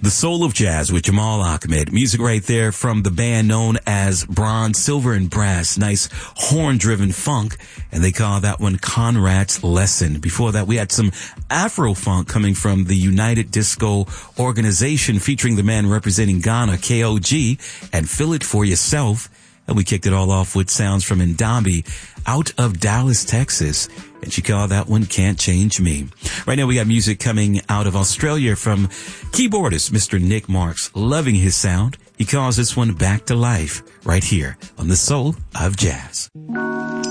The Soul of Jazz with Jamal Ahmed. Music right there from the band known as Bronze, Silver, and Brass. Nice horn-driven funk, and they call that one Conrad's Lesson. Before that, we had some Afro-funk coming from the United Disco Organization featuring the man representing Ghana, KOG, and Feel It For Yourself. And we kicked it all off with sounds from Ndambi out of Dallas, Texas. And she called that one Can't Change Me. Right now we got music coming out of Australia from keyboardist Mr. Nick Marks. Loving his sound. He calls this one Back to Life right here on The Soul of Jazz.